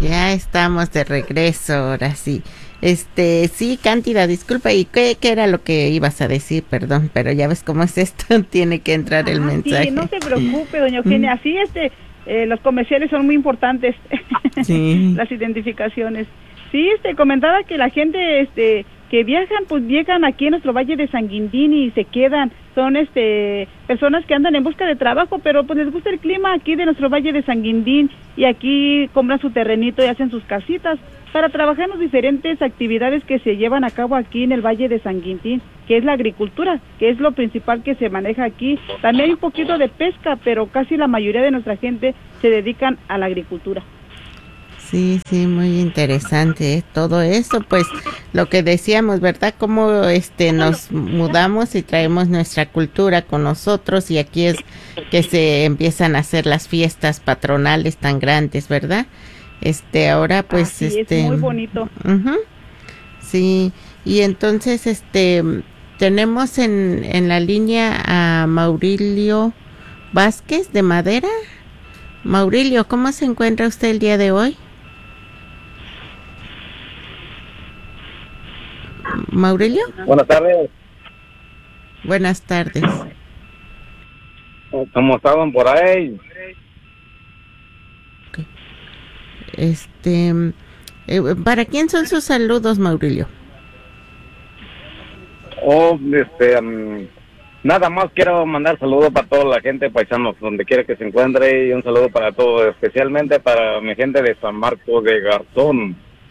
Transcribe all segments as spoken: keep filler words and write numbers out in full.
Ya estamos de regreso, ahora sí. Este, sí, Cándida, disculpa, ¿y qué, qué era lo que ibas a decir? Perdón, pero ya ves cómo es esto, tiene que entrar ah, el mensaje. Sí, no se preocupe, doña Eugenia, así este, eh, los comerciales son muy importantes, sí. Las identificaciones. Sí, este, comentaba que la gente, este, que viajan, pues llegan aquí a nuestro Valle de San Quintín y se quedan, son, este, personas que andan en busca de trabajo, pero pues les gusta el clima aquí de nuestro Valle de San Quintín y aquí compran su terrenito y hacen sus casitas para trabajar en las diferentes actividades que se llevan a cabo aquí en el Valle de San Quintín, que es la agricultura, que es lo principal que se maneja aquí. También hay un poquito de pesca, pero casi la mayoría de nuestra gente se dedican a la agricultura. Sí, sí, muy interesante ¿eh? Todo eso, pues lo que decíamos, ¿verdad? Cómo este nos mudamos y traemos nuestra cultura con nosotros y aquí es que se empiezan a hacer las fiestas patronales tan grandes, ¿verdad? Este, ahora pues Así este es muy bonito. Uh-huh, sí, y entonces este tenemos en en la línea a Maurilio Vázquez de Madera. Maurilio, ¿cómo se encuentra usted el día de hoy? Maurilio. Buenas tardes. Buenas tardes. ¿Cómo estaban por ahí? Okay. Este, eh, ¿para quién son sus saludos, Maurilio? Oh, este, um, nada más quiero mandar saludos para toda la gente paisanos, donde quiera que se encuentre, y un saludo para todos, especialmente para mi gente de San Marcos de Garzón.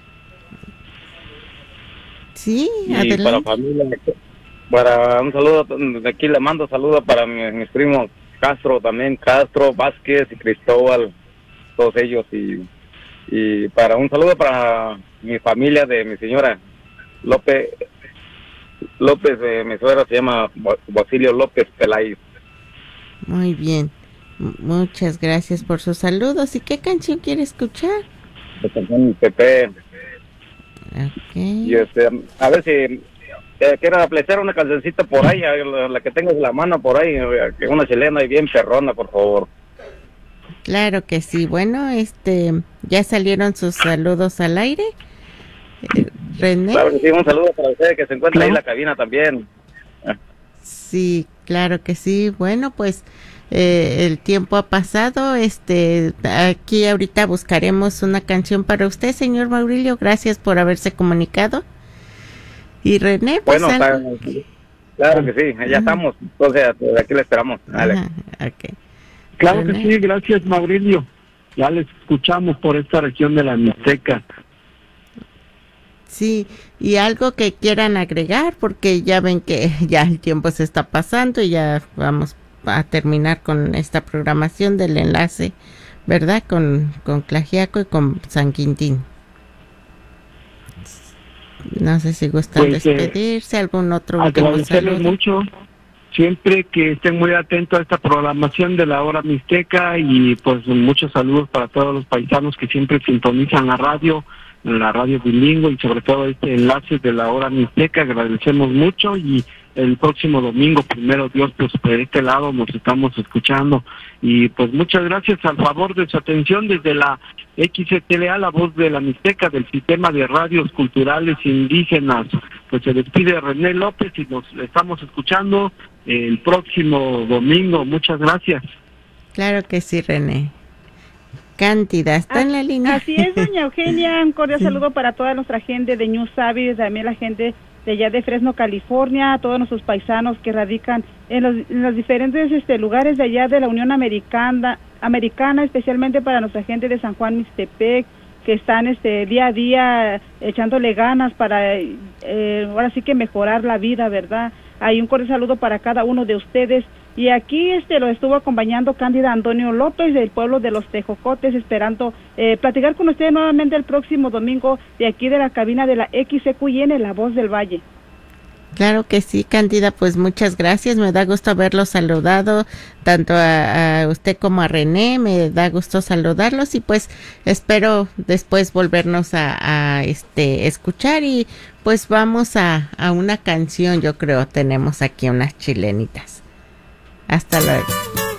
Sí, y adelante. para familia, para un saludo, de aquí le mando saludos para mis, mis primos Castro también, Castro, Vázquez y Cristóbal, todos ellos, y, y para un saludo para mi familia de mi señora López, López, eh, mi suegro se llama Basilio López Peláez. Muy bien, M- muchas gracias por sus saludos. ¿Y qué canción quiere escuchar? De canción Pepe. Okay. Y este, a ver si eh, quiero apreciar una cancioncita por ahí, la, la que tengo en la mano por ahí, que una chilena y bien perrona, por favor. Claro que sí. Bueno, este, ya salieron sus saludos al aire. Eh, René. Claro que sí, un saludo para usted que se encuentra ahí en la cabina también. Sí, claro que sí. Bueno, pues eh, el tiempo ha pasado. Este, aquí ahorita buscaremos una canción para usted, señor Maurilio. Gracias por haberse comunicado. Y René, pues bueno, algo... está, claro que sí, ya Ajá. estamos. Entonces, aquí le esperamos. Alex. Ajá, okay. Claro René. que sí, gracias, Maurilio. Ya les escuchamos por esta región de la Mixteca. Sí, y algo que quieran agregar, porque ya ven que ya el tiempo se está pasando y ya vamos a terminar con esta programación del enlace, ¿verdad? Con, con Tlaxiaco y con San Quintín. No sé si gustan pues, despedirse, eh, algún otro último agradecerles saludo. Mucho, siempre que estén muy atentos a esta programación de la Hora Mixteca y pues muchos saludos para todos los paisanos que siempre sintonizan la radio, la radio bilingüe y sobre todo este enlace de la Hora Mixteca. Agradecemos mucho y el próximo domingo, primero Dios, pues por este lado nos estamos escuchando y pues muchas gracias al favor de su atención desde la X T L A, la voz de la Mixteca del Sistema de Radios Culturales Indígenas. Pues se despide René López y nos estamos escuchando el próximo domingo. Muchas gracias. Claro que sí, René. Cándida, está ah, en la línea. Así es, doña Eugenia, un cordial sí. saludo para toda nuestra gente de New Savvy, también la gente de allá de Fresno, California, a todos nuestros paisanos que radican en los, en los diferentes este, lugares de allá de la Unión Americana, americana, especialmente para nuestra gente de San Juan Mixtepec, que están este día a día echándole ganas para eh, ahora sí que mejorar la vida, ¿verdad? Hay un cordial saludo para cada uno de ustedes. Y aquí este lo estuvo acompañando Cándida Antonio López del pueblo de Los Tejocotes, esperando eh, platicar con ustedes nuevamente el próximo domingo de aquí de la cabina de la X C Q y N, La Voz del Valle. Claro que sí, Cándida, pues muchas gracias, me da gusto haberlos saludado, tanto a, a usted como a René, me da gusto saludarlos y pues espero después volvernos a, a este escuchar y pues vamos a, a una canción, yo creo, tenemos aquí unas chilenitas. Hasta luego.